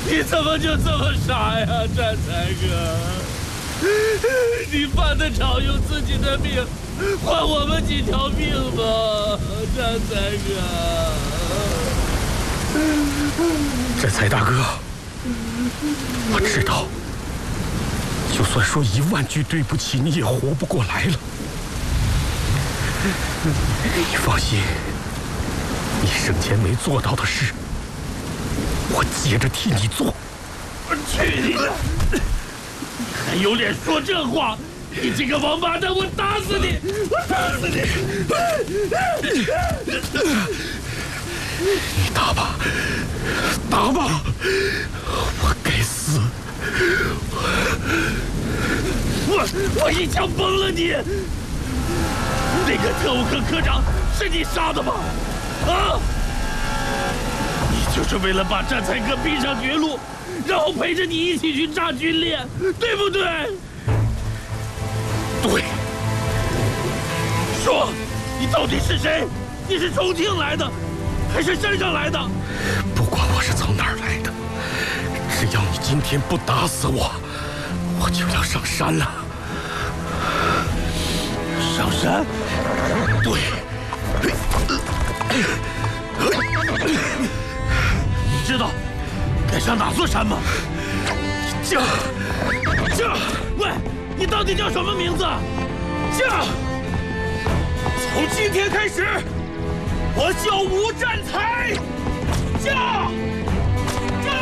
你怎么就这么傻呀，战才哥？你犯得着用自己的命换我们几条命吗，战才哥？ 战才大哥，我知道，就算说10000句对不起，你也活不过来了。你放心，你生前没做到的事，我接着替你做。 去你的！你还有脸说这话？你这个王八蛋，我打死你！我打死你！ 你打吧，打吧！我该死！ 我一枪崩了你！那个特务科科长是你杀的吗？啊！你就是为了把战才哥逼上绝路，然后陪着你一起去炸军链，对不对？ 对。 说，你到底是谁？你是重庆来的，还是山上来的？ 不管我是从哪儿来的，只要你今天不打死我，我就要上山了。 上山？ 对。 你知道该上哪座山吗？ 叫！ 喂，你到底叫什么名字？ 叫！从今天开始，我叫吴战才。叫！